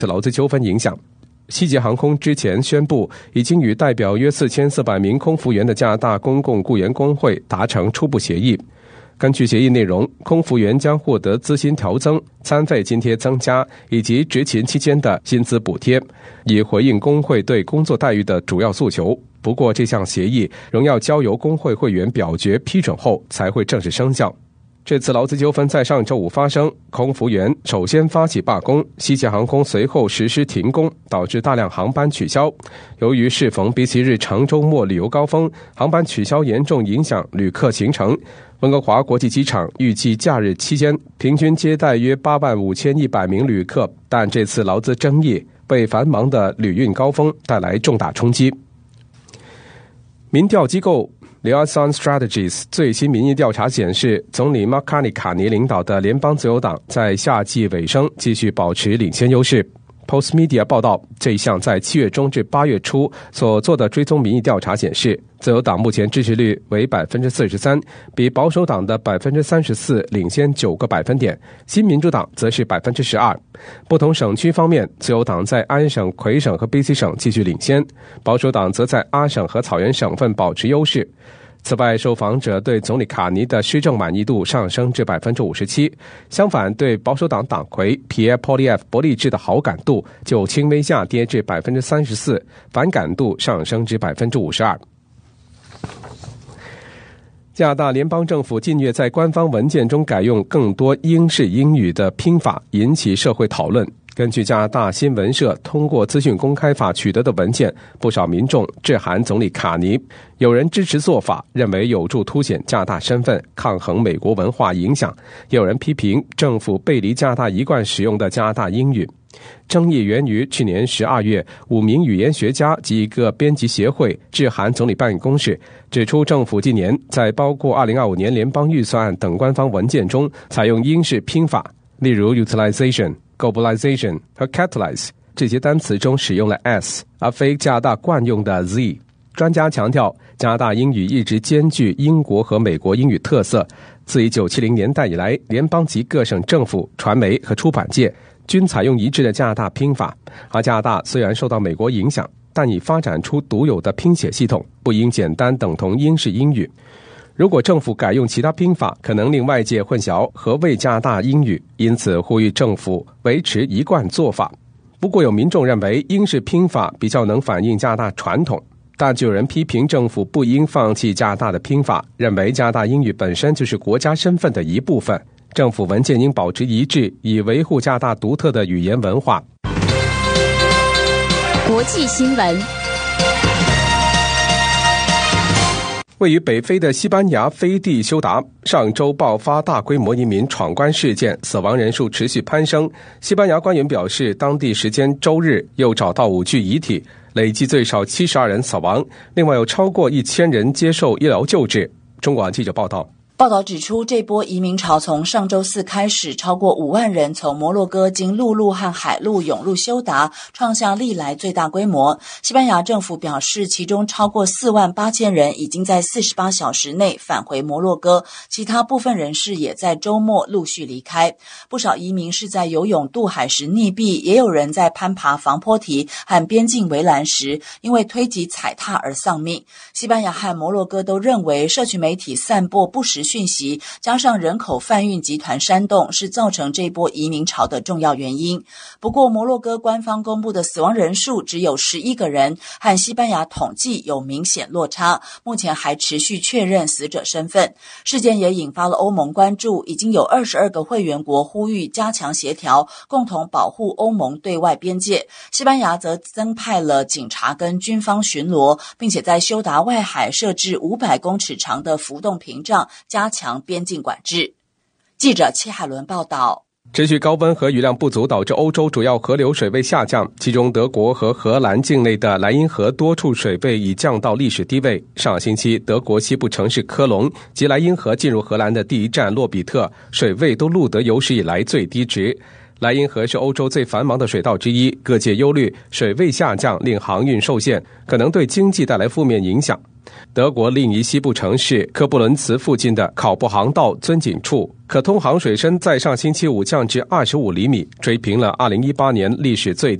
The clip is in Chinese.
劳资纠纷影响。西捷航空之前宣布，已经与代表约4400名空服员的加拿大公共雇员工会达成初步协议。根据协议内容，空服员将获得资薪调增、餐费津贴增加以及执勤期间的薪资补贴，以回应工会对工作待遇的主要诉求。不过，这项协议仍要交由工会会员表决批准后才会正式生效。这次劳资纠纷在上周五发生，空服员首先发起罢工，西捷航空随后实施停工，导致大量航班取消。由于适逢比奇日长周末旅游高峰，航班取消严重影响旅客行程。温哥华国际机场预计假日期间平均接待约85100名旅客，但这次劳资争议为繁忙的旅运高峰带来重大冲击。民调机构Liaison Strategies 最新民意调查显示，总理马卡尼领导的联邦自由党在夏季尾声继续保持领先优势。Postmedia 报道，这一项在7月中至8月初所做的追踪民意调查显示，自由党目前支持率为 43%， 比保守党的 34% 领先9个百分点，新民主党则是 12%。 不同省区方面，自由党在安省、魁省和 BC 省继续领先，保守党则在阿省和草原省份保持优势。此外，受访者对总理卡尼的施政满意度上升至 57%， 相反，对保守党党魁皮耶·波利耶夫伯利治的好感度就轻微下跌至 34%， 反感度上升至 52%。 加拿大联邦政府近月在官方文件中改用更多英式英语的拼法，引起社会讨论。根据加拿大新闻社通过资讯公开法取得的文件，不少民众致函总理卡尼，有人支持做法，认为有助凸显加拿大身份，抗衡美国文化影响，也有人批评政府背离加拿大一贯使用的加拿大英语。争议源于去年12月5名语言学家及一个编辑协会致函总理办公室，指出政府近年在包括2025年联邦预算案等官方文件中采用英式拼法，例如 utilization、globalization 和 catalyze 这些单词中使用了 s 而非加拿大惯用的 z。 专家强调，加拿大英语一直兼具英国和美国英语特色，自1970年代以来，联邦及各省政府、传媒和出版界均采用一致的加拿大拼法。而加拿大虽然受到美国影响，但已发展出独有的拼写系统，不应简单等同英式英语。如果政府改用其他拼法，可能令外界混淆何谓加拿大英语，因此呼吁政府维持一贯做法。不过有民众认为英式拼法比较能反映加拿大传统，但就有人批评政府不应放弃加拿大的拼法，认为加拿大英语本身就是国家身份的一部分，政府文件应保持一致，以维护加拿大独特的语言文化。 国际新闻。 位于北非的西班牙飞地休达上周爆发大规模移民闯关事件，死亡人数持续攀升。西班牙官员表示，当地时间周日又找到5具遗体，累计最少72人死亡，另外有超过1000人接受医疗救治。中广记者报道。 报道指出，这波移民潮从上周四开始，超过5万人从摩洛哥经陆路和海路涌入休达，创下历来最大规模。西班牙政府表示，其中超过48000人已经在48小时内返回摩洛哥，其他部分人士也在周末陆续离开。不少移民是在游泳渡海时溺毙，也有人在攀爬防坡堤和边境围栏时因为推挤踩踏而丧命。西班牙和摩洛哥都认为，社群媒体散播不实讯息，加上人口贩运集团煽动，是造成这波移民潮的重要原因。不过，摩洛哥官方公布的死亡人数只有11个人，和西班牙统计有明显落差，目前还持续确认死者身份。事件也引发了欧盟关注，已经有22个会员国呼吁加强协调，共同保护欧盟对外边界。西班牙则增派了警察跟军方巡逻，并且在休达外海设置500公尺长的浮动屏障，加强边境管制。记者戚海伦报道。 持续高温和雨量不足导致欧洲主要河流水位下降，其中德国和荷兰境内的莱茵河多处水位已降到历史低位。上星期，德国西部城市科隆及莱茵河进入荷兰的第一站洛比特水位都录得有史以来最低值。 莱茵河是欧洲最繁忙的水道之一，各界忧虑水位下降令航运受限，可能对经济带来负面影响。德国另一西部城市科布伦茨附近的考布航道钻井处可通航水深在上星期五降至25厘米，追平了2018年历史最低